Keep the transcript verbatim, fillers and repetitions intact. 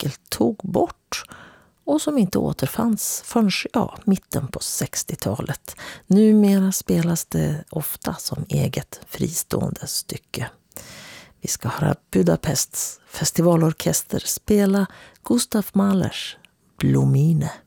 enkelt tog bort och som inte återfanns förrän ja, mitten på sextiotalet. Numera spelas det ofta som eget fristående stycke. Vi ska höra Budapests festivalorkester spela Gustav Mahlers Blumine.